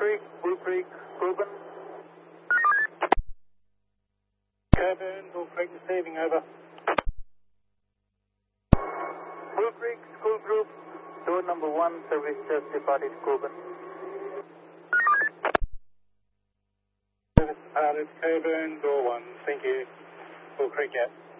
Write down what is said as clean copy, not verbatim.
Blue Creek, Coburn. Coburn, Blue Creek receiving, over. Blue Creek, School Group, door number 1, service just departed Coburn. Service departed Coburn, door 1, thank you. Blue Creek out.